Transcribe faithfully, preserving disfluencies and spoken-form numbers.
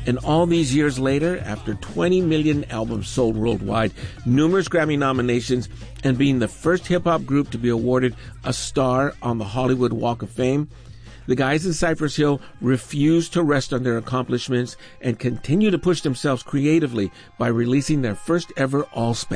And all these years later, after twenty million albums sold worldwide, numerous Grammy nominations, and being the first hip-hop group to be awarded a star on the Hollywood Walk of Fame, the guys in Cypress Hill refuse to rest on their accomplishments and continue to push themselves creatively by releasing their first ever all-Spanish